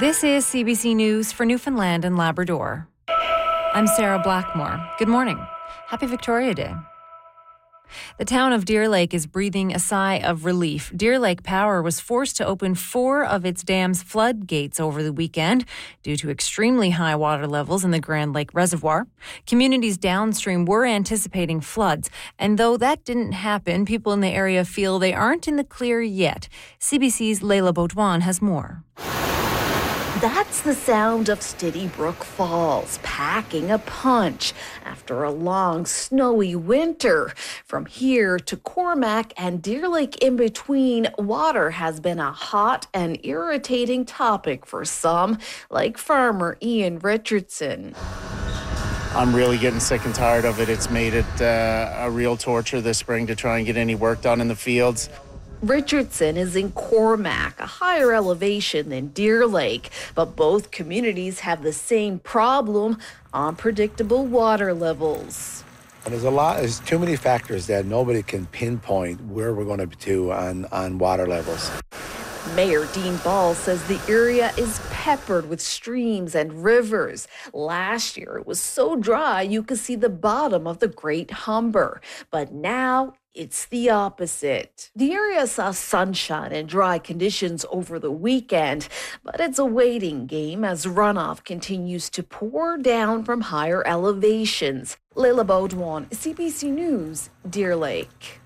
This is CBC News for Newfoundland and Labrador. I'm Sarah Blackmore. Good morning. Happy Victoria Day. The town of Deer Lake is breathing a sigh of relief. Deer Lake Power was forced to open 4 of its dam's floodgates over the weekend due to extremely high water levels in the Grand Lake Reservoir. Communities downstream were anticipating floods, and though that didn't happen, people in the area feel they aren't in the clear yet. CBC's Leila Baudouin has more. That's the sound of Steady Brook Falls packing a punch after a long, snowy winter. From here to Cormac and Deer Lake in between, water has been a hot and irritating topic for some, like farmer Ian Richardson. I'm really getting sick and tired of it. It's made it a real torture this spring to try and get any work done in the fields. Richardson is in Cormac, a higher elevation than Deer Lake, but both communities have the same problem: unpredictable water levels. There's too many factors that nobody can pinpoint where we're going to be on water levels. Mayor Dean Ball says the area is peppered with streams and rivers. Last year, it was so dry you could see the bottom of the Great Humber. But now it's the opposite. The area saw sunshine and dry conditions over the weekend, but it's a waiting game as runoff continues to pour down from higher elevations. Leila Baudouin, CBC News, Deer Lake.